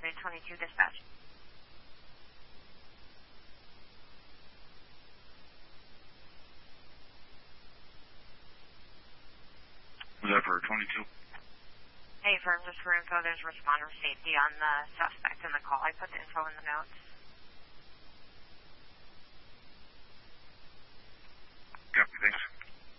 22 dispatch. Was that for 22? Hey, firm, just for info, there's responder safety on the suspect in the call. I put the info in the notes. Copy, thanks.